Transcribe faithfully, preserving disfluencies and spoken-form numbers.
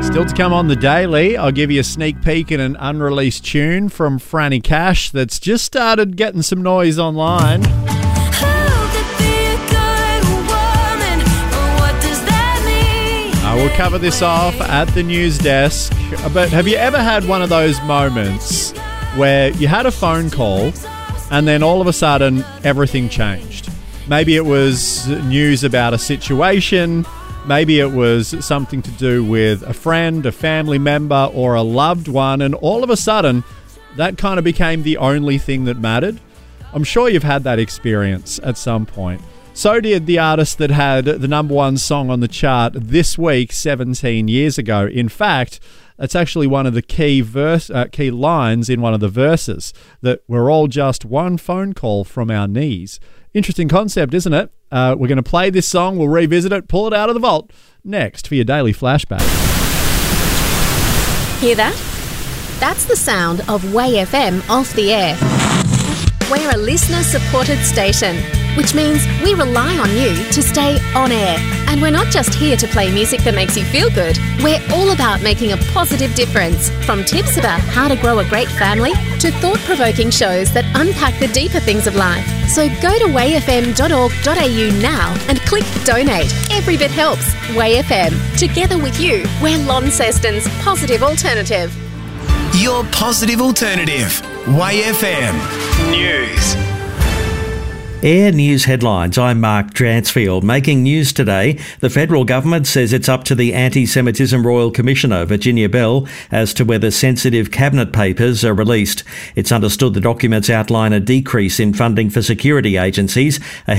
Still to come on the Daily, I'll give you a sneak peek at an unreleased tune from Franny Cash that's just started getting some noise online. I will cover this off at the news desk. But have you ever had one of those moments where you had a phone call and then all of a sudden everything changed? Maybe it was news about a situation. Maybe it was something to do with a friend, a family member, or a loved one. And all of a sudden, that kind of became the only thing that mattered. I'm sure you've had that experience at some point. So did the artist that had the number one song on the chart this week, seventeen years ago. In fact, that's actually one of the key verse, uh, key lines in one of the verses, that we're all just one phone call from our knees. Interesting concept, isn't it? Uh, we're going to play this song, we'll revisit it, pull it out of the vault, next for your daily flashback. Hear that? That's the sound of Way F M off the air. We're a listener-supported station, which means we rely on you to stay on air. And we're not just here to play music that makes you feel good. We're all about making a positive difference, from tips about how to grow a great family to thought-provoking shows that unpack the deeper things of life. So go to way f m dot org dot a u now and click donate. Every bit helps. Way F M. Together with you, we're Launceston's positive alternative. Your positive alternative. Way F M. News. Air News headlines. I'm Mark Dransfield. Making news today, the federal government says it's up to the Anti-Semitism Royal Commissioner, Virginia Bell, as to whether sensitive cabinet papers are released. It's understood the documents outline a decrease in funding for security agencies